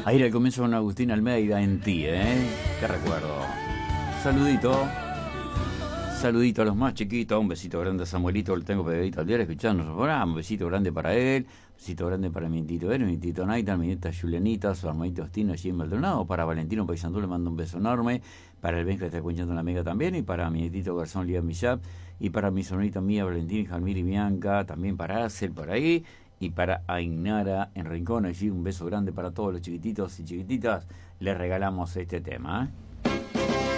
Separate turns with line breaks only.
Ahí era el comienzo con Agustín Almeida en ti, ¿eh? Qué recuerdo. Saludito. Saludito a los más chiquitos. Un besito grande a Samuelito, lo tengo pegadito al diario escuchando nuestro programa. Un besito grande para él. Un besito grande para mi tito Ero, mi tito Naita, mi nieta Julianita, su hermanito Ostino allí en Maldonado. Para Valentino Paisandú le mando un beso enorme. Para el Ben que está escuchando la Mega también. Y para mi nietito Garzón Lía Millap. Y para mi sonrita mía, Valentín, Jalmir y Bianca. También para Acel por ahí. Y para Ainara en Rincón, allí un beso grande para todos los chiquititos y chiquititas. Les regalamos este tema, ¿eh?